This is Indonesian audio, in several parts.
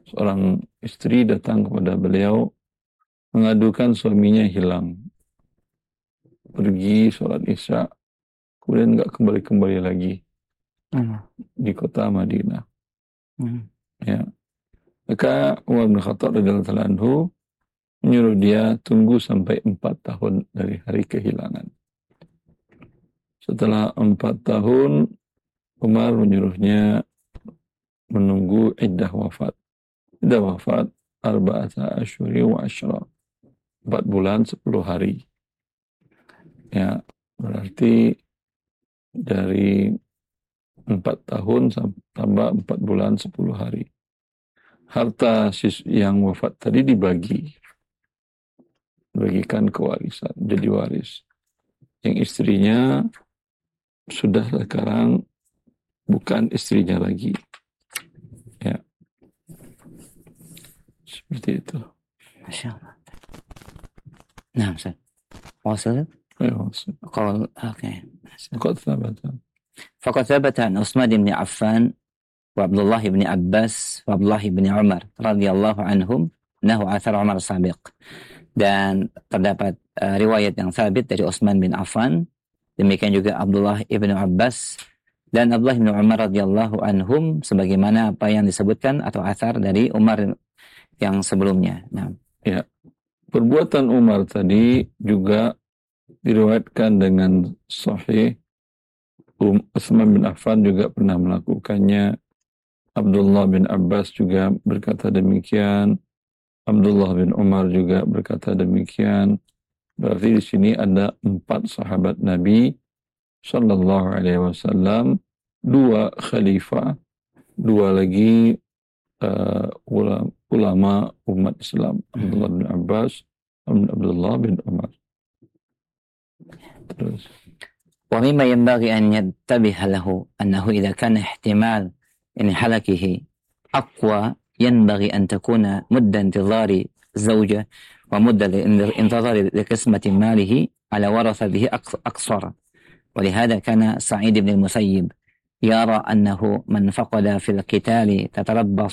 seorang istri datang kepada beliau mengadukan suaminya hilang, pergi sholat isya, kemudian nggak kembali lagi di kota Madinah. Ya. Maka Umar bin Khattab radhiyallahu anhu menyuruh dia tunggu sampai 4 tahun dari hari kehilangan. Setelah 4 tahun, Umar menyuruhnya menunggu iddah wafat. Iddah wafat arba'ata asyhuri wa asyra. 4 bulan 10 hari. Ya, berarti dari 4 tahun tambah 4 bulan 10 hari. Harta yang wafat tadi dibagikan ke warisan, jadi waris. Yang istrinya sudah sekarang bukan istrinya lagi. Ya. Seperti itu. Masya Allah. Nah, Ustaz. Wasil? Ya, maksud. Oke. Faqad thabata an Utsman bin Affan wa Abdullah bin Abbas wa Abdullah bin Umar radhiyallahu anhum nahu athar Umar sabiq. Dan terdapat riwayat yang sabit dari Utsman bin Affan, demikian juga Abdullah bin Abbas dan Abdullah bin Umar radhiyallahu anhum, sebagaimana apa yang disebutkan atau athar dari Umar yang sebelumnya. Nah, ya. Perbuatan Umar tadi juga diriwayatkan dengan sahih. Utsman bin Affan juga pernah melakukannya. Abdullah bin Abbas juga berkata demikian. Abdullah bin Umar juga berkata demikian. Berarti di sini ada 4 sahabat Nabi Sallallahu Alaihi Wasallam, 2 khalifah, 2 lagi ulama umat Islam, Abdullah bin Abbas, Abdullah bin Umar. Terus. ومما ينبغي أن ينتبه له أنه إذا كان احتمال انحلاكه أقوى ينبغي أن تكون مدة انتظار الزوجة ومدة الانتظار لقسمة ماله على ورثته أقصر. ولهذا كان سعيد بن المسيب يرى أنه من فقد في القتال تتربص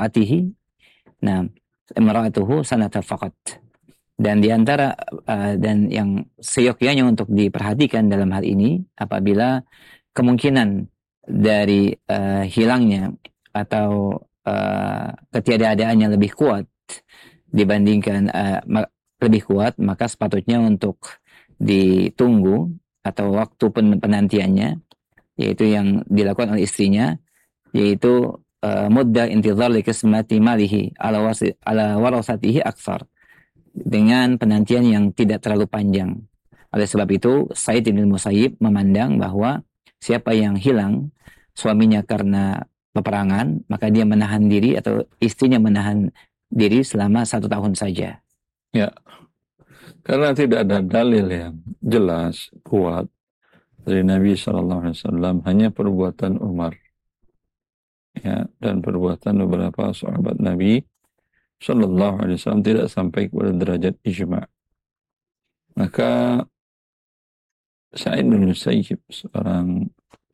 امرأته سنة فقط. Dan diantara dan yang seyogyanya untuk diperhatikan dalam hal ini, apabila kemungkinan dari hilangnya atau ketiadaadaannya lebih kuat dibandingkan lebih kuat, maka sepatutnya untuk ditunggu atau waktu penantiannya, yaitu yang dilakukan oleh istrinya, yaitu muddah intizar li qismati malihi ala warasatihi aktsar, dengan penantian yang tidak terlalu panjang. Oleh sebab itu, Sa'id bin Musayyib memandang bahwa siapa yang hilang suaminya karena peperangan, maka dia menahan diri atau istrinya menahan diri selama 1 tahun saja. Ya, karena tidak ada dalil yang jelas, kuat dari Nabi SAW, hanya perbuatan Umar. Ya, dan perbuatan beberapa sahabat Nabi Sallallahu Alaihi Wasallam tidak sampai kepada derajat ijma'. Maka Sa'id bin Musayyib, seorang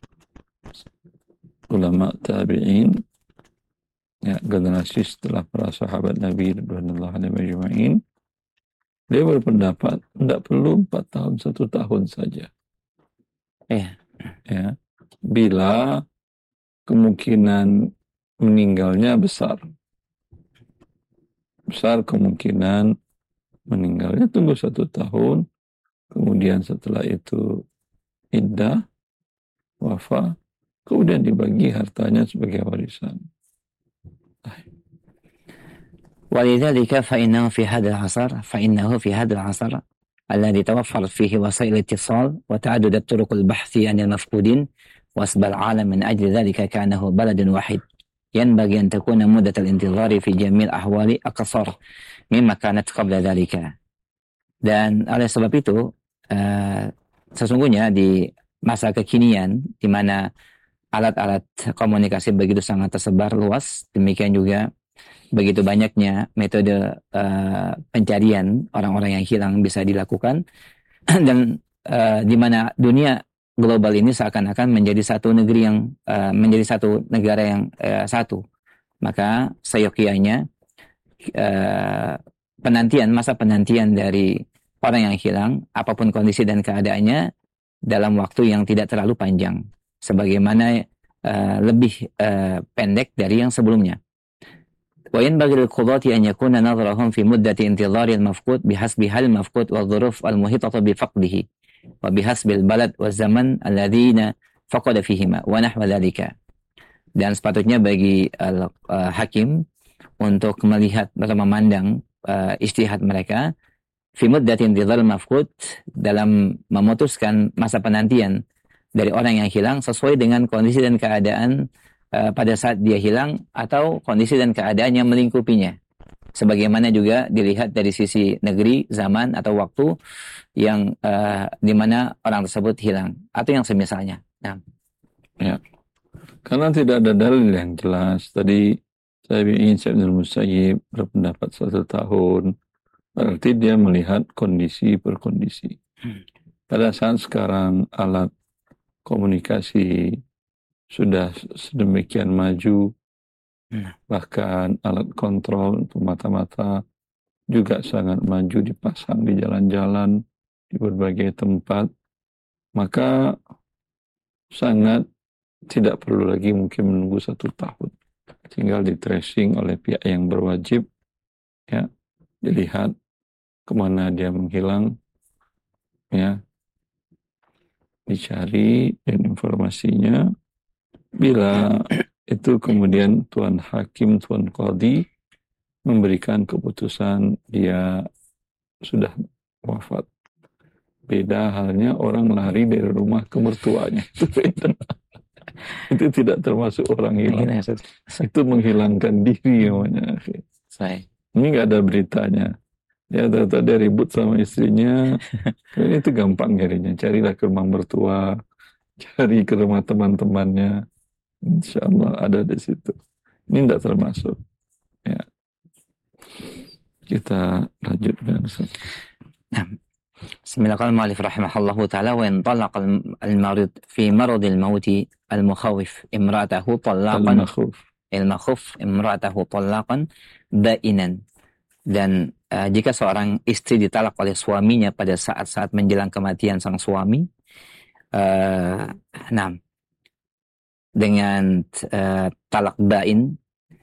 ulama tabi'in, ya, generasi setelah para sahabat Nabi radhiyallahu anhum ajma'in, dia berpendapat tidak perlu 4 tahun, 1 tahun saja. Ya, bila kemungkinan meninggalnya besar kemungkinan meninggalnya, tunggu 1 tahun, kemudian setelah itu iddah wafat, kemudian dibagi hartanya sebagai warisan. ولذلك فإنه في هذا العصر الذي توفرت فيه وسائل الاتصال وتعدد الطرق البحث عن المفقودين وأصبح العالم من أجل ذلك كأنه بلد واحد، ينبغي أن تكون مدة الانتظار في جميع الأحوال أقصر مما كانت قبل ذلك. Dan oleh sebab itu sesungguhnya di masa kekinian, di mana alat-alat komunikasi begitu sangat tersebar luas, demikian juga begitu banyaknya metode pencarian orang-orang yang hilang bisa dilakukan, dan di mana dunia global ini seakan-akan menjadi satu negeri yang menjadi satu negara yang satu, maka seyogyanya masa penantian dari orang yang hilang, apapun kondisi dan keadaannya, dalam waktu yang tidak terlalu panjang, sebagaimana lebih pendek dari yang sebelumnya. وينبغي للقضاة أن يكون نظرهم في مدة انتظار المفقود بحسب هل المفقود والظروف المحيطة بفقده وبحسب البلد والزمن الذين فقد فيهما ونحو ذلك. Dan sepatutnya bagi hakim untuk melihat atau memandang ijtihad mereka fi muddatin intizar mafqud, dalam memutuskan masa penantian dari orang yang hilang sesuai dengan kondisi dan keadaan pada saat dia hilang atau kondisi dan keadaan yang melingkupinya. Sebagaimana juga dilihat dari sisi negeri, zaman atau waktu yang di mana orang tersebut hilang atau yang semisalnya. Nah, Ya, karena tidak ada dalil yang jelas. Tadi saya ingin Syekh Ibnu Musayyib berpendapat 1 tahun, berarti dia melihat kondisi per kondisi. Pada saat sekarang alat komunikasi sudah sedemikian maju, bahkan alat kontrol untuk mata-mata juga sangat maju, dipasang di jalan-jalan, di berbagai tempat, maka sangat tidak perlu lagi mungkin menunggu 1 tahun. Tinggal di tracing oleh pihak yang berwajib, ya, dilihat kemana dia menghilang, ya, dicari dan informasinya. Bila itu kemudian Tuan Hakim, Tuan Qadhi memberikan keputusan dia sudah wafat. Beda halnya orang lari dari rumah ke mertuanya. Itu beda. Itu tidak termasuk orang hilang. Itu menghilangkan diri namanya. Ini nggak ada beritanya. Ya, ternyata dia ribut sama istrinya. Itu gampang nyarinya. Carilah ke rumah mertua, cari ke rumah teman-temannya. Insya Allah ada di situ. Ini tidak termasuk. Ya. Kita lanjutkan. Nah, Bismillahirrahmanirrahim. Rahimahullahu ta'ala, wa in talaqa al-marid fi marad al-maut al-mukhawif imra'atahu talaqan al-makhuf imra'atahu talaqan ba'inan. Dan jika seorang istri ditalak oleh suaminya pada saat-saat menjelang kematian sang suami, dengan talak ba'in,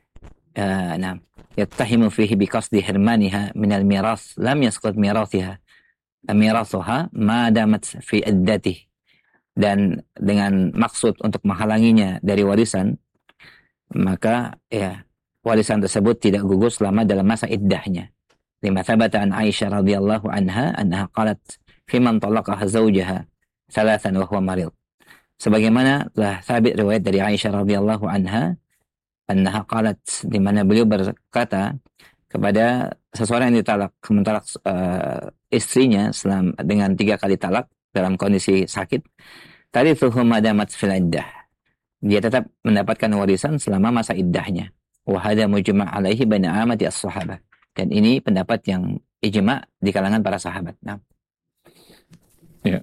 yattahimu fihi biqasdi hirmaniha min al-miras lam yasqut mirathuha ma damat fi iddatih, dan dengan maksud untuk menghalanginya dari warisan, maka ya warisan tersebut tidak gugur selama dalam masa iddahnya. Lima thabata an Aisyah radhiyallahu anha annaha qalat fi man talaqaha zawjaha thalathan wa huwa marid. Sebagaimana telah sabit riwayat dari Aisyah radhiyallahu anha qalat, di mana beliau berkata kepada seseorang yang mentalak istrinya dengan 3 kali talak dalam kondisi sakit, tarithuhu madamat fil iddah, dia tetap mendapatkan warisan selama masa iddahnya. Wa hadha mujma' alaihi baina amati as-sahabah, dan ini pendapat yang ijma' di kalangan para sahabat. Nah, ya.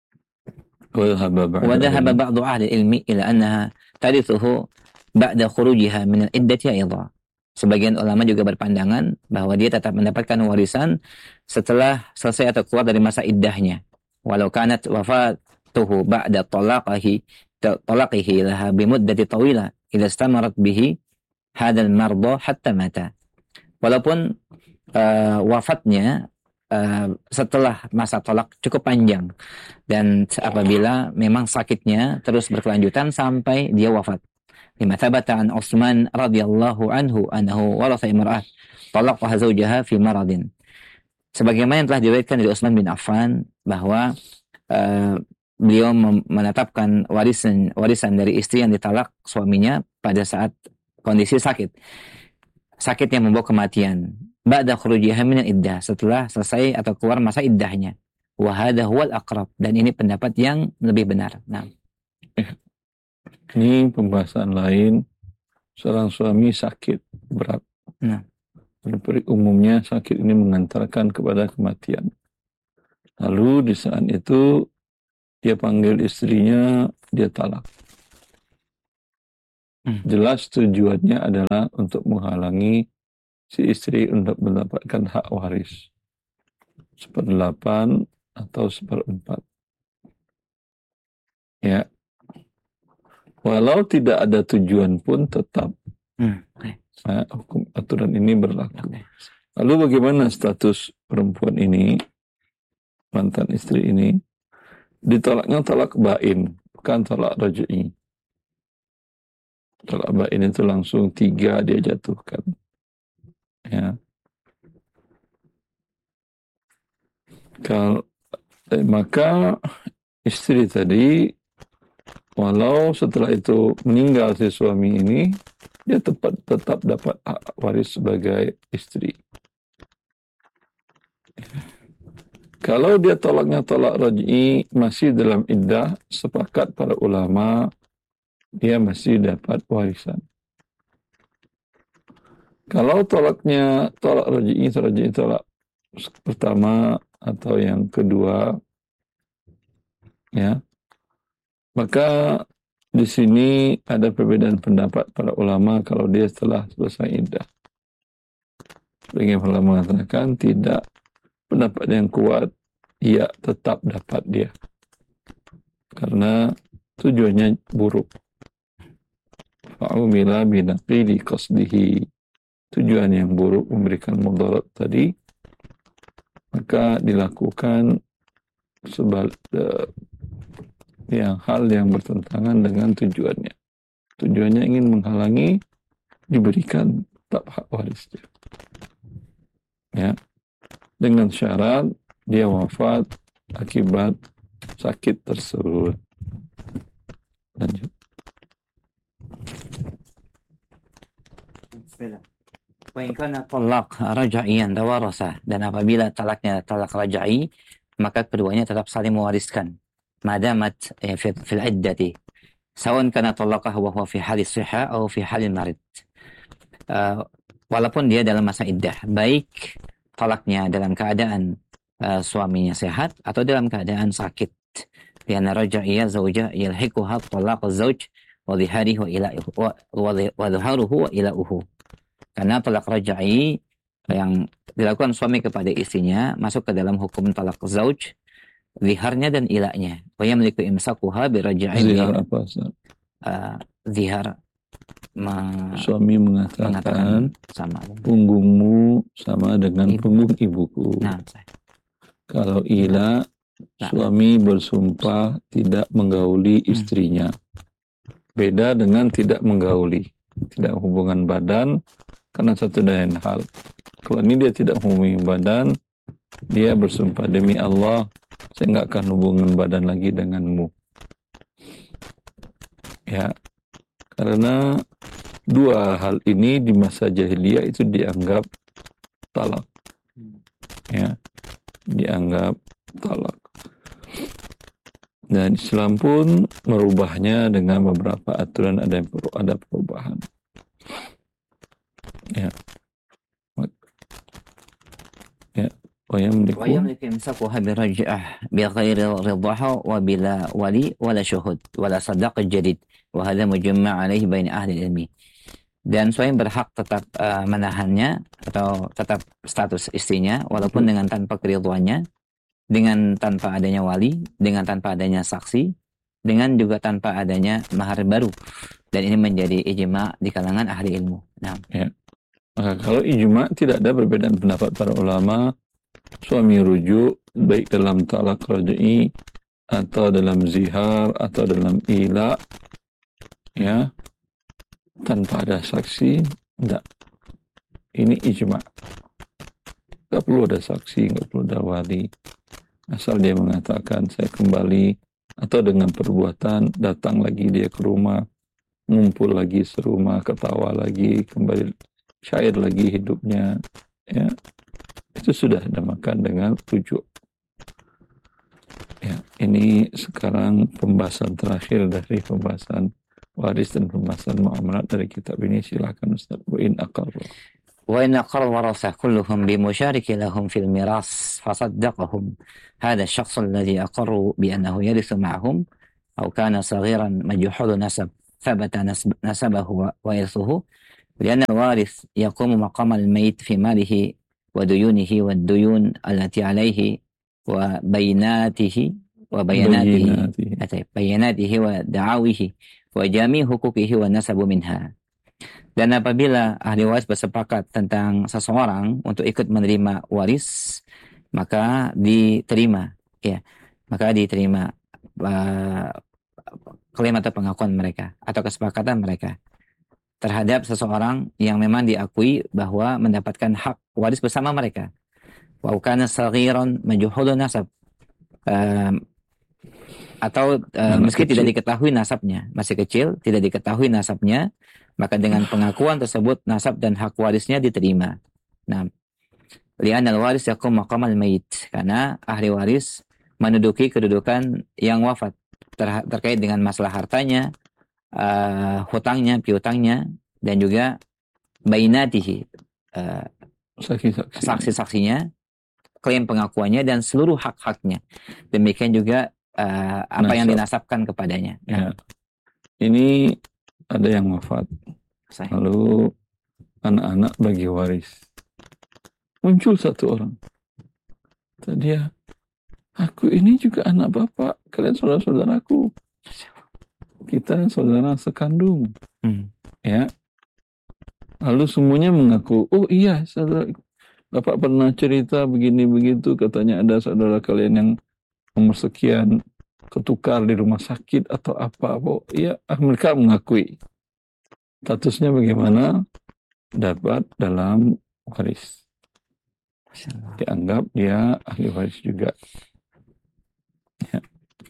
وذهب بعض أهل العلم إلى أنها ترثه بعد خروجها من العدة أيضا. Sebagian ulama juga berpandangan bahwa dia tetap mendapatkan warisan setelah selesai atau keluar dari masa iddahnya. Walau kanat wafatuhu ba'da talaqihi laha bimuddati tawila idza istamarat bihi hadzal marda hatta mata. Walaupun wafatnya setelah masa tolak cukup panjang, dan apabila memang sakitnya terus berkelanjutan sampai dia wafat. Lima thabata an Utsman radhiyallahu anhu annahu waratha imra'ah talaqaha zawjaha fi maradin. Sebagaimana yang telah diriwayatkan dari Utsman bin Affan bahwa beliau menetapkan warisan dari istri yang ditalak suaminya pada saat kondisi sakit yang membawa kematian. Ba'da khurujiha min iddah, setelah selesai atau keluar masa iddahnya. Wa hadha huwal aqrab, dan ini pendapat yang lebih benar. Nah, ini pembahasan lain. Seorang suami sakit berat. Nah, Umumnya sakit ini mengantarkan kepada kematian. Lalu di saat itu dia panggil istrinya, dia talak. Jelas tujuannya adalah untuk menghalangi si istri untuk mendapatkan hak waris 1/8 atau 1/4. Ya, walau tidak ada tujuan pun tetap hukum aturan ini berlaku. Lalu bagaimana status perempuan ini, mantan istri ini? Ditolaknya talak bain, bukan talak raj'i. Talak bain itu langsung 3 dia jatuhkan. Ya. Maka istri tadi, walau setelah itu meninggal si suami ini, dia tetap dapat hak waris sebagai istri. Kalau dia tolaknya tolak raj'i, masih dalam iddah, sepakat para ulama, dia masih dapat warisan. Kalau tolaknya tolak raj'i tolak pertama atau yang kedua, ya, maka di sini ada perbedaan pendapat para ulama kalau dia setelah selesai iddah. Sebagian ulama mengatakan tidak, pendapat yang kuat, ia tetap dapat dia. Karena tujuannya buruk. Fa'umila binaqili qasdihi. Tujuan yang buruk memberikan mudarat tadi, maka dilakukan hal yang bertentangan dengan tujuannya. Tujuannya ingin menghalangi diberikan tetap hak warisnya. Ya. Dengan syarat dia wafat akibat sakit tersebut. Lanjut. Wa in kana talaq raj'iyan tawarasa, dan apabila talaknya talak raj'i, maka keduanya tetap saling mewariskan. Madamat fil iddati. Sawan kana talaqah wa huwa fi halis sihha atau fi halil marid. Walaupun dia dalam masa iddah, baik talaknya dalam keadaan suaminya sehat atau dalam keadaan sakit. Lianna raj'iyya zawjah yalhiquha talaq az-zawj wa dhiharihi wa dhuharuhu wa ila'uhu. Karena talak raj'i yang dilakukan suami kepada istrinya masuk ke dalam hukum talak zauj, ziharnya dan ilaknya. Wa yamliku imsakuha bi raj'i. Zihar apa? Zihar suami mengatakan sama punggungmu sama dengan punggung ibuku. Nah, kalau ila, suami bersumpah tidak menggauli istrinya. Beda dengan tidak menggauli, tidak hubungan badan, karena satu dan lain hal. Kalau ini dia tidak hubungan badan, dia bersumpah demi Allah, saya nggak akan hubungan badan lagi denganmu. Ya, karena dua hal ini di masa jahiliyah itu dianggap talak. Ya, dianggap talak. Dan Islam pun merubahnya dengan beberapa aturan, ada perubahan. Ya. Ya. Wa yamliku imsakuha bi raj'ah bi ghairi ridaha wa bila wali wala syuhud wala sadaq jadid wa hadha mujma' alaihi bain ahli ilmi. Dan suami berhak tetap menahannya atau tetap status istrinya walaupun dengan tanpa keriduannya, dengan tanpa adanya wali, dengan tanpa adanya saksi, dengan juga tanpa adanya mahar baru. Dan ini menjadi ijma' di kalangan ahli ilmu. Nah, ya. Maka kalau ijma' tidak ada perbedaan pendapat para ulama, suami rujuk baik dalam talak raj'i atau dalam zihar atau dalam ila, ya, tanpa ada saksi, enggak. Ini ijma'. Enggak perlu ada saksi, enggak perlu ada wali. Asal dia mengatakan saya kembali, atau dengan perbuatan datang lagi dia ke rumah, ngumpul lagi serumah, ketawa lagi, kembali syair lagi hidupnya, ya, itu sudah dinamakan dengan rujuk. Ya, ini sekarang pembahasan terakhir dari pembahasan waris dan pembahasan muamalat dari kitab ini. Silakan Ustaz. Wa in aqarra warasah kulluhum bimushariki lahum fil miras fasaddaqahum hadha ash-shakhs alladhi aqarru bi annahu yarithu ma'ahum aw kana saghiran majhul nasab thabata nasabahu wa irthuhu lianna al-warith yaqumu maqam al-mayit fi malihi wa duyunihi wa duyun allati alaihi wa bayinatihi wa da'awihi wa jami' huquqihi wa nasabu minha. Dan apabila ahli waris bersepakat tentang seseorang untuk ikut menerima waris, maka diterima klaim atau pengakuan mereka atau kesepakatan mereka terhadap seseorang yang memang diakui bahwa mendapatkan hak waris bersama mereka. Wa kana saghiran majhulun nasab, atau meski tidak diketahui nasabnya, masih kecil, tidak diketahui nasabnya, maka dengan pengakuan tersebut nasab dan hak warisnya diterima. Nah, li'anal waris yakum maqamal mayit, karena ahli waris menduduki kedudukan yang wafat terkait dengan masalah hartanya, hutangnya, piutangnya, dan juga bainatihi, saksi-saksinya, klaim pengakuannya, dan seluruh hak-haknya. Demikian juga apa yang dinasabkan kepadanya. Ya. Ini ada yang wafat, lalu anak-anak bagi waris. Muncul satu orang, dia, aku ini juga anak bapak, kalian saudara-saudaraku, kita saudara sekandung. Ya. Lalu semuanya mengaku, oh iya saudara, bapak pernah cerita begini begitu, katanya ada saudara kalian yang nomor sekian ketukar di rumah sakit atau apa. Ya, mereka mengakui. Statusnya bagaimana? Dapat dalam waris. Dianggap dia ahli waris juga. Ya.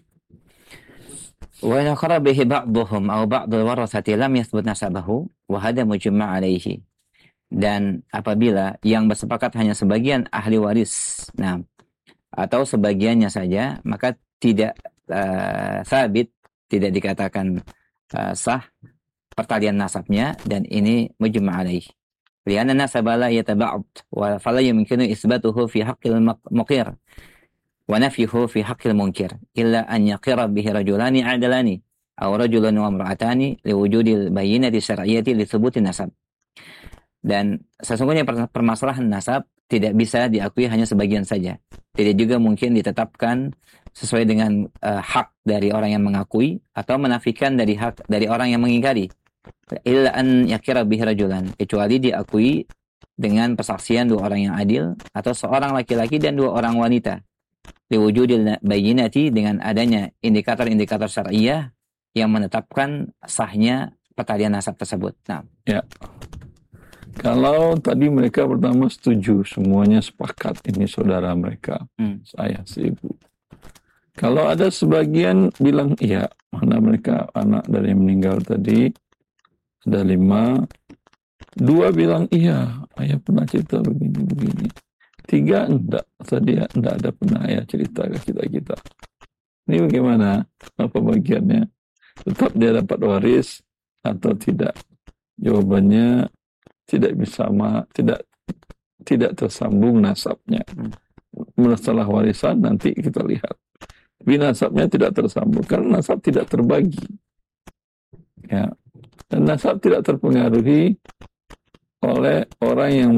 Wa naqara bihi ba'dhum aw ba'dul warathati lam yathbut nasabahu wa hada mujma' alaihi. Dan apabila yang bersepakat hanya sebagian ahli waris, atau sebagiannya saja, maka tidak sabit, tidak dikatakan sah pertalian nasabnya, dan ini mujma' alaih. Lianna nasaba la yataba'ud wa fala yumkinu isbatuhu fi haqqil muqir wa nafyuhu fi haqqil munkir illa an yaqira bihi rajulani adalani aw rajulun wa imra'atani liwujudil bayyinati syar'iyyati li thubuti nasab. Dan sesungguhnya permasalahan nasab tidak bisa diakui hanya sebagian saja. Tidak juga mungkin ditetapkan sesuai dengan hak dari orang yang mengakui atau menafikan dari hak dari orang yang mengingkari. Illa an yakira bihi rajulan, kecuali diakui dengan persaksian dua orang yang adil atau seorang laki-laki dan dua orang wanita. Liwujudil bayyinati, dengan adanya indikator-indikator syar'iyyah yang menetapkan sahnya pertalian nasab tersebut. Nah, ya. Kalau tadi mereka pertama setuju, semuanya sepakat ini saudara mereka, saya si ibu. Kalau ada sebagian bilang iya, mana mereka anak dari yang meninggal tadi, ada 5, 2 bilang iya, ayah pernah cerita begini-begini. 3 enggak, tadi enggak ada pernah ayah cerita ke kita. Ini bagaimana? Apa bagiannya? Tetap dia dapat waris atau tidak? Jawabannya tidak bisa, tidak tersambung nasabnya. Masalah warisan nanti kita lihat. Tapi nasabnya tidak tersambung karena nasab tidak terbagi. Ya. Dan nasab tidak terpengaruhi oleh orang yang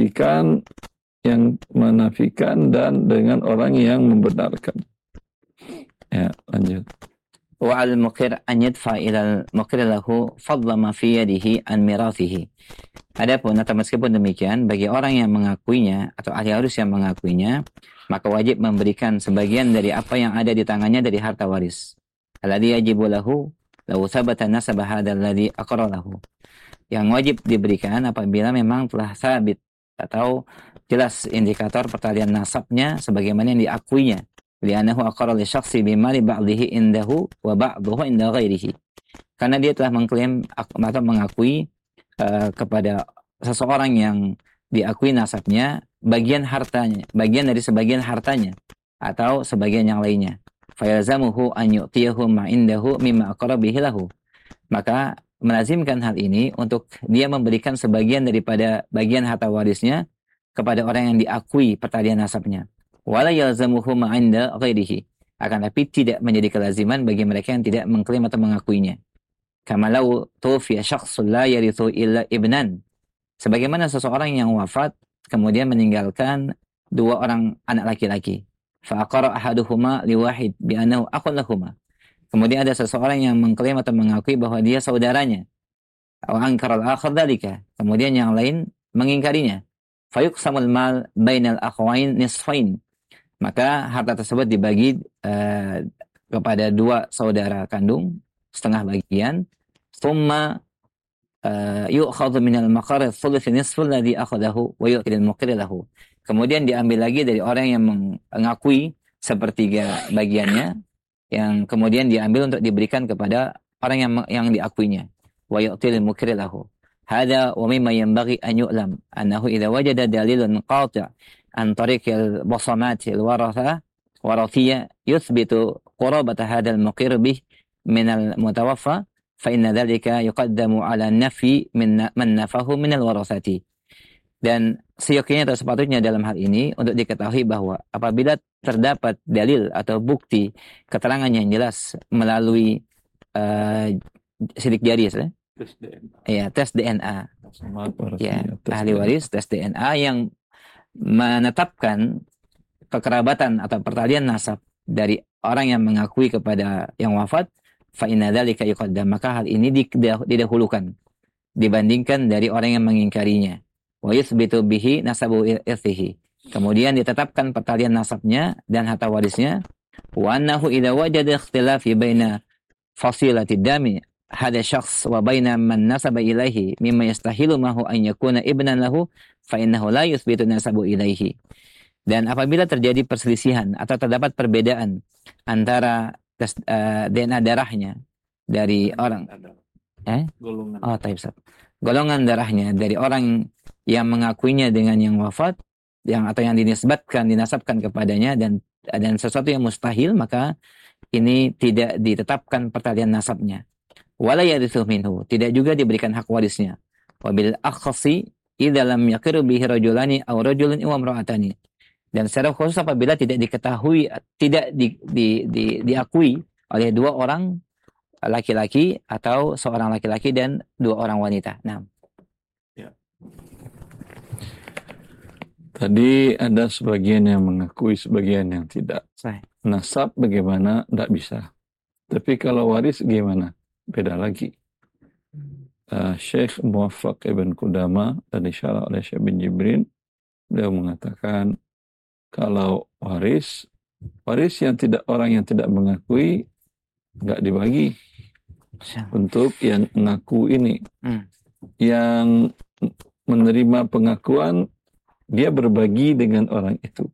menafikan dan dengan orang yang membenarkan. Ya, lanjut. Wa al-muqir an yadfa ila al-muqir lahu fadla ma fi yadihi an mirathihi. Adapun atau meskipun demikian, bagi orang yang mengakuinya atau ahli waris yang mengakuinya, maka wajib memberikan sebagian dari apa yang ada di tangannya dari harta waris. Alladhi yajibu lahu law thabata nasab hadzal ladzi aqarra lahu. Yang wajib diberikan apabila memang telah sabit atau jelas indikator pertalian nasabnya sebagaimana yang diakuinya. Li'annahu aqarra li syakhsi bimali ba'dihi indahu wa ba'duhu inda ghairihi. Karena dia telah mengklaim atau mengakui kepada seseorang yang diakui nasabnya bagian dari sebagian hartanya atau sebagian yang lainnya. Fayalzamuhu an yu'tiyahu ma indahu mimma aqarra bihi lahu. Maka melazimkan hal ini untuk dia memberikan sebagian daripada bagian harta warisnya kepada orang yang diakui pertalian nasabnya. Wala yalzamuhu ma inda ghairihi. Akan tapi tidak menjadi kelaziman bagi mereka yang tidak mengklaim atau mengakuinya. Kama law tufiya syakhsun la yarithu illa ibnan. Sebagaimana seseorang yang wafat kemudian meninggalkan dua orang anak laki-laki. Fa aqara ahaduhuma liwahid bi annahu akhun lahuma. Kemudian ada seseorang yang mengklaim atau mengakui bahwa dia saudaranya. Wa ankara al-akhar dzalika. Kemudian yang lain mengingkarinya. Fayuqsamul mal bainal akhwain nisfain. Maka harta tersebut dibagi kepada dua saudara kandung setengah bagian. Thumma yu'khadhu minal maqar thuluth nisfu alladhi akhadahu wa yu'ti lil muqir lahu. Kemudian diambil lagi dari orang yang mengakui sepertiga bagiannya, yang kemudian diambil untuk diberikan kepada orang yang diakuinya. Wa yu'ti lil muqir lahu. Hada wa mimma yanbaghi an yu'lam annahu idza wajada dalilun qati' an tariqil basamati al warathiyya yuthbitu qurabata hadal muqir bih min al mutawaffa fa inna dzalika yuqaddamu ala nafi man nafahu min al warathati. Dan seyogyanya atau sepatutnya dalam hal ini untuk diketahui bahwa apabila terdapat dalil atau bukti keterangan yang jelas melalui sidik jari tes DNA. Ya, ahli waris tes DNA yang menetapkan kekerabatan atau pertalian nasab dari orang yang mengakui kepada yang wafat, fa inna dzalika yuqaddam, maka hal ini didahulukan dibandingkan dari orang yang mengingkarinya. Wa yuthbitu bihi nasabu irthihi. Kemudian ditetapkan pertalian nasabnya dan harta warisnya. Wa annahu idza wajada ikhtilafi baina fasilati dami hada syakhs wa baina man nasaba ilaihi mimma yastahilu mahu an yakuna ibnan lahu fa innahu la yuthbitu nasabu ilaihi. Dan apabila terjadi perselisihan atau terdapat perbedaan antara DNA darahnya dari orang golongan darahnya dari orang yang mengakuinya dengan yang wafat atau yang dinasabkan kepadanya dan sesuatu yang mustahil, maka ini tidak ditetapkan pertalian nasabnya. Wala yarithu minhu, tidak juga diberikan hak warisnya. Wabil akhasi idza lam yaqiru bihi rajulani aw rajulun wa imra'atani. Dan secara khusus apabila tidak diketahui, tidak diakui oleh dua orang laki-laki atau seorang laki-laki dan dua orang wanita. Nah. Ya. Tadi ada sebagian yang mengakui, sebagian yang tidak. Nasab bagaimana? Tidak bisa. Tapi kalau waris gimana? Beda lagi. Syekh Muwaffaq Ibn Qudama dan disyarah oleh Syekh bin Jibrin, beliau mengatakan kalau waris orang yang tidak mengakui nggak dibagi untuk yang mengaku ini. Yang menerima pengakuan dia berbagi dengan orang itu.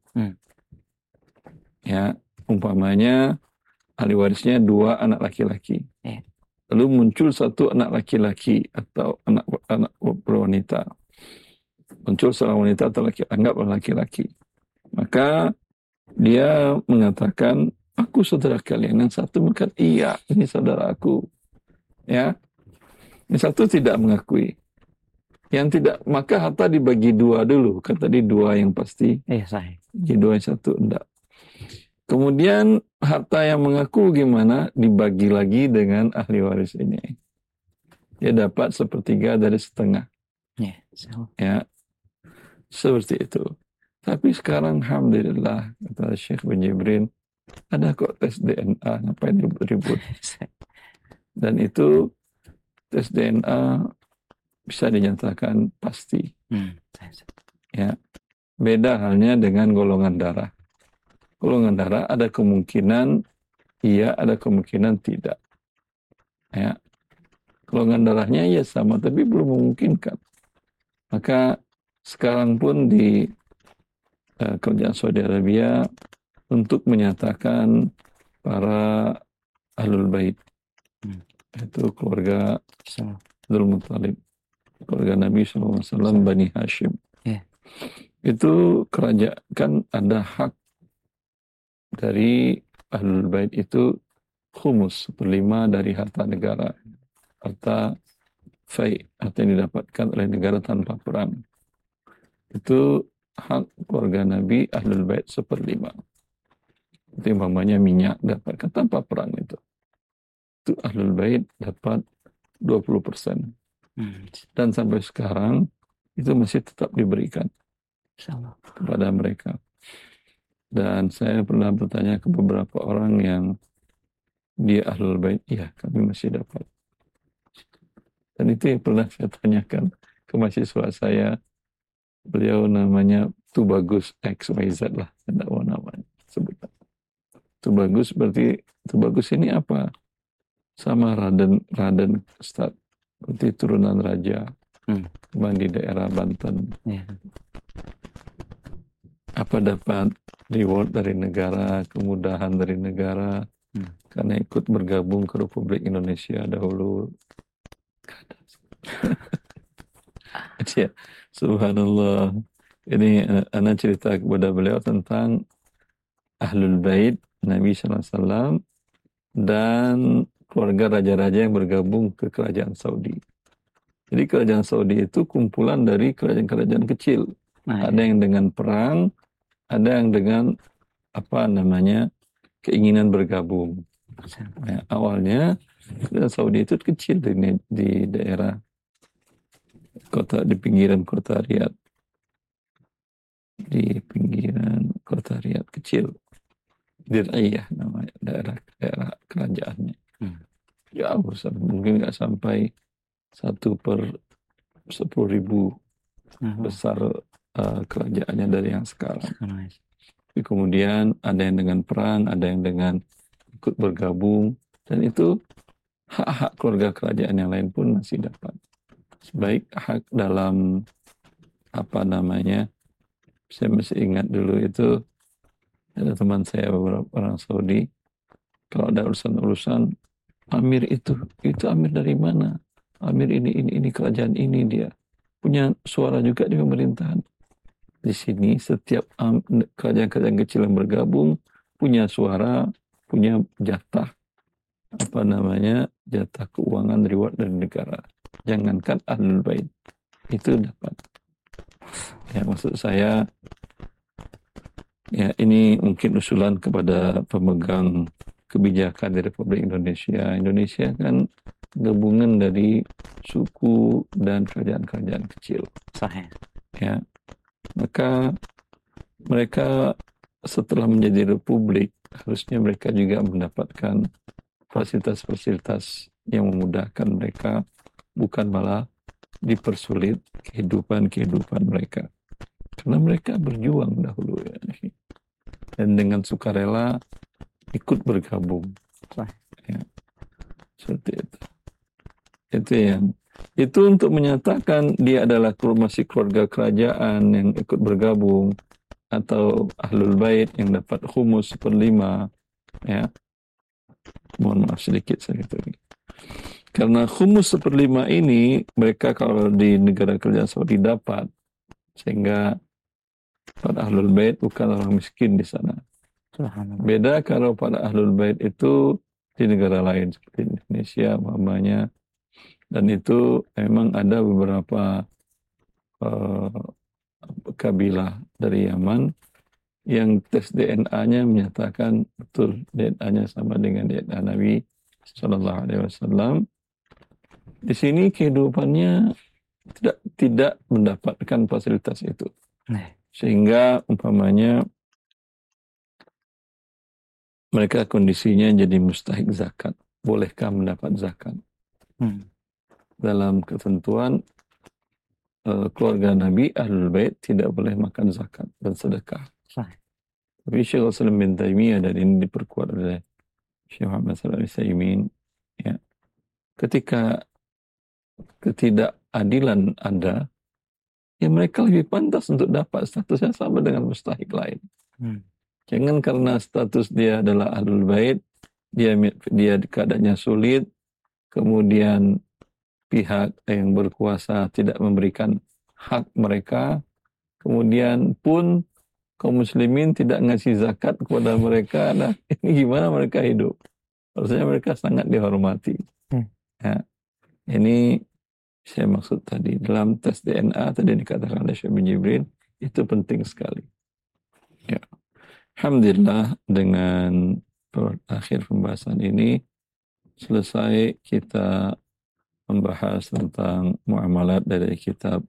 Ya, umpamanya ahli warisnya dua anak laki-laki. Lalu muncul satu anak laki-laki atau anak wanita. Muncul seorang wanita atau anggaplah laki-laki. Maka dia mengatakan, aku saudara kalian. Yang satu mengatakan, iya, ini saudara aku. Ya, yang satu tidak mengakui. Yang tidak, maka harta dibagi dua dulu. Kan tadi dua yang pasti. Sahih. Bagi dua yang satu, enggak. Kemudian harta yang mengaku gimana? Dibagi lagi dengan ahli waris ini. Dia dapat sepertiga dari setengah. Ya, seperti itu. Tapi sekarang alhamdulillah, kata Syekh bin Jibrin, ada kok tes DNA, ngapain ribut-ribut. Dan itu tes DNA bisa dinyatakan pasti. Ya, beda halnya dengan golongan darah. Golongan darah ada kemungkinan iya, ada kemungkinan tidak. Ya, golongan darahnya ya sama, tapi belum memungkinkan. Maka sekarang pun di kerajaan Saudi Arabia untuk menyatakan para ahlul bait, itu keluarga Abdul Muttalib, keluarga Nabi SAW, Bani Hashim. Itu kerajaan ada hak dari ahlul bait itu khumus, 1/5 dari harta negara, harta fai, harta yang didapatkan oleh negara tanpa perang. Itu hak keluarga Nabi ahlul bait 1/5. Itu umpamanya minyak dapatkan tanpa perang itu ahlul bait dapat 20%. Hmm. Dan sampai sekarang itu masih tetap diberikan Insyaallah. kepada mereka. Dan saya pernah bertanya ke beberapa orang yang dia Ahlul Bait, iya kami masih dapat. Dan itu yang pernah saya tanyakan ke mahasiswa saya, beliau namanya Tubagus XYZ lah, tidak mau namanya sebutan. Tubagus berarti, Tubagus ini apa? Sama Raden Ustaz, berarti turunan raja, di daerah Banten. Yeah. Apa dapat reward dari negara, kemudahan dari negara, karena ikut bergabung ke Republik Indonesia dahulu. Ya, subhanallah. Ini Ana cerita kepada beliau tentang Ahlul Bait Nabi SAW dan keluarga raja-raja yang bergabung ke kerajaan Saudi. Jadi kerajaan Saudi itu kumpulan dari kerajaan-kerajaan kecil. Ada yang dengan perang, ada yang dengan keinginan bergabung. Ya, awalnya Saudi itu kecil di daerah kota, di pinggiran kota Riyadh. Di pinggiran kota Riyadh kecil. Dir'iyah namanya, daerah kerajaannya. Jauh, mungkin nggak sampai 1/10.000 besar kerajaannya dari yang sekarang. Tapi kemudian ada yang dengan perang, ada yang dengan ikut bergabung, dan itu hak-hak keluarga kerajaan yang lain pun masih dapat. Baik hak dalam saya masih ingat dulu itu ada teman saya beberapa orang Saudi, kalau ada urusan-urusan Amir itu Amir dari mana? Amir ini kerajaan ini, dia punya suara juga di pemerintahan. Di sini setiap kerajaan-kerajaan kecil yang bergabung punya suara, punya jatah jatah keuangan reward dari negara. Jangankan Ahlul Bait itu dapat. Ya, maksud saya ya, ini mungkin usulan kepada pemegang kebijakan di Republik Indonesia. Indonesia kan gabungan dari suku dan kerajaan-kerajaan kecil. Sahih. Ya, maka mereka setelah menjadi republik harusnya mereka juga mendapatkan fasilitas-fasilitas yang memudahkan mereka, bukan malah dipersulit kehidupan mereka. Karena mereka berjuang dahulu ya. Dan dengan sukarela ikut bergabung. Ya, seperti itu. Itu untuk menyatakan dia adalah masih keluarga kerajaan yang ikut bergabung, atau Ahlul Bait yang dapat khumus 1/5. Ya, mohon maaf sedikit saya katakan. Karena khumus 1/5 ini mereka kalau di negara kerajaan Saudi dapat, sehingga pada Ahlul Bait bukan orang miskin di sana. Beda kalau pada Ahlul Bait itu di negara lain seperti Indonesia umpamanya, dan itu memang ada beberapa kabilah dari Yaman yang tes DNA-nya menyatakan betul DNA-nya sama dengan DNA Nabi Sallallahu Alaihi Wasallam. Di sini kehidupannya tidak mendapatkan fasilitas itu, sehingga umpamanya mereka kondisinya jadi mustahik zakat. Bolehkah mendapat zakat? Dalam ketentuan keluarga Nabi, Ahlul Bait tidak boleh makan zakat dan sedekah. Tapi Syekh Islam bin Taimiyah, dan ini diperkuat oleh Syekh Muhammad Shalih Al-Utsaimin, ya, ketika ketidakadilan ada, ya mereka lebih pantas untuk dapat statusnya sama dengan mustahik lain. Jangan karena status dia adalah Ahlul Bait, dia keadaannya sulit, kemudian pihak yang berkuasa tidak memberikan hak mereka, kemudian pun kaum muslimin tidak ngasih zakat kepada mereka. Nah, ini gimana mereka hidup? Harusnya mereka sangat dihormati. Ya, ini saya maksud tadi dalam tes DNA tadi dikatakan oleh Syekh bin Jibril, itu penting sekali. Ya. Alhamdulillah, dengan akhir pembahasan ini selesai kita membahas tentang muamalat dari kitab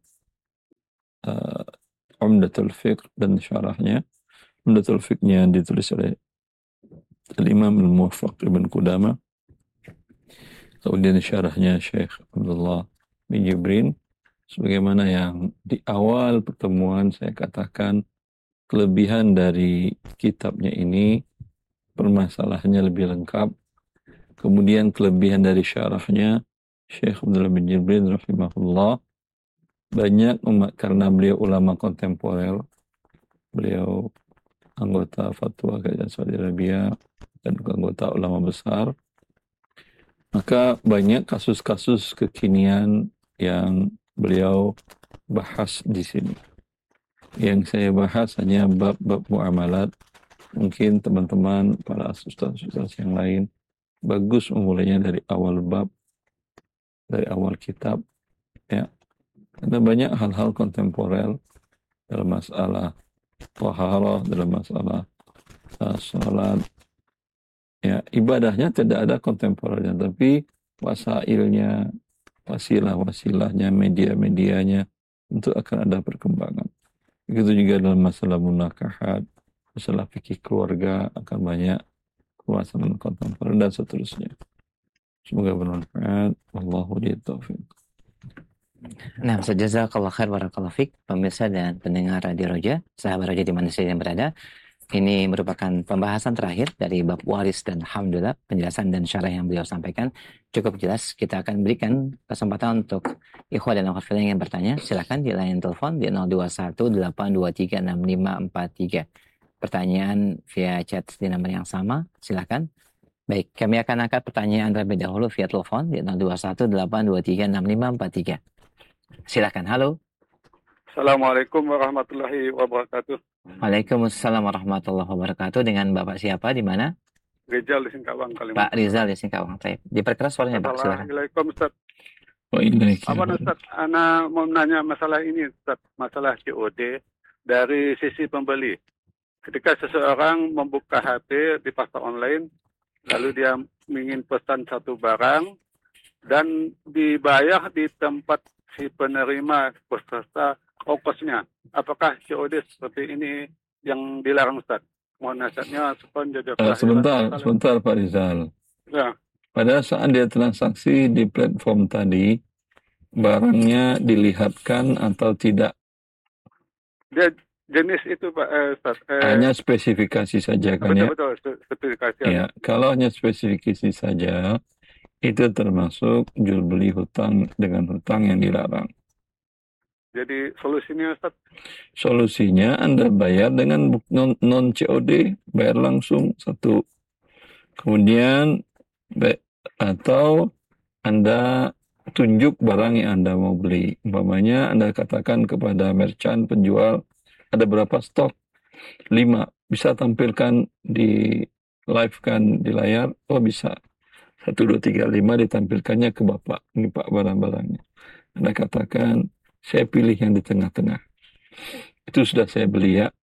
Umdatul Fiqh dan syarahnya. Umdatul Fiqhnya ditulis oleh Imam Al-Muwaffaq Ibn Qudamah. Kemudian syarahnya Syekh Abdullah bin Jibrin. Sebagaimana yang di awal pertemuan saya katakan, kelebihan dari kitabnya ini, permasalahannya lebih lengkap. Kemudian kelebihan dari syarahnya Syekh Abdullah bin Jibrin rahimahullah, banyak karena beliau ulama kontemporer, beliau anggota fatwa Kerajaan Saudi Arabia dan anggota ulama besar, maka banyak kasus-kasus kekinian yang beliau bahas di sini. Yang saya bahas hanya bab-bab muamalat. Mungkin teman-teman para ustaz-ustaz yang lain bagus memulainya dari awal bab, dari awal kitab, ya. Karena banyak hal-hal kontemporer dalam masalah taharah, dalam masalah salat. Ya, ibadahnya tidak ada kontemporernya, tapi wasailnya, wasilah-wasilahnya, media-medianya tentu akan ada perkembangan. Begitu juga dalam masalah munakahat, masalah fikih keluarga akan banyak permasalahan kontemporer dan seterusnya. Semoga bermanfaat. Wallahu a'lam. Nah, jazakallah khair barakallahu fik, pemirsa dan pendengar Radio Roja, sahabat Roja di mana saja yang berada. Ini merupakan pembahasan terakhir dari bab waris dan alhamdulillah penjelasan dan syarah yang beliau sampaikan cukup jelas. Kita akan berikan kesempatan untuk ikhwah dan akhwat fillah yang bertanya. Silakan di line telepon di 0218236543. Pertanyaan via chat di nomor yang sama, silakan. Baik, kami akan angkat pertanyaan terlebih dahulu via telepon di 0218236543. Silakan. Halo. Assalamualaikum warahmatullahi wabarakatuh. Waalaikumsalam warahmatullahi wabarakatuh. Dengan Bapak siapa, di mana? Rizal di Singkawang, Kalimantan. Pak Rizal di Singkawang. Diperkeras suaranya, Pak. Silakan. Assalamualaikum, Ustaz. Apa Ustaz? Ana mau menanya masalah ini, Ustaz. Masalah COD dari sisi pembeli. Ketika seseorang membuka HP di pasar online, lalu dia ingin pesan satu barang dan dibayar di tempat si penerima beserta ongkosnya. Apakah COD seperti ini yang dilarang, Ustaz? Mohon nasihatnya. Sebentar Pak Rizal. Ya. Pada saat dia transaksi di platform tadi, barangnya dilihatkan atau tidak? Dia jenis itu Pak Ustaz. Hanya spesifikasi saja kan ya? Betul, spesifikasi. Ya, kalau hanya spesifikasi saja, itu termasuk jual beli hutang dengan hutang yang dilarang. Jadi solusinya Ustaz? Solusinya Anda bayar dengan non COD, bayar langsung satu. Kemudian atau Anda tunjuk barang yang Anda mau beli. Umpamanya Anda katakan kepada merchant penjual, ada berapa stok? 5. Bisa tampilkan di live kan di layar? Oh bisa. 1, 2, 3, 5 ditampilkannya ke Bapak. Ini Pak barang-barangnya. Anda katakan, saya pilih yang di tengah-tengah. Itu sudah saya beli ya.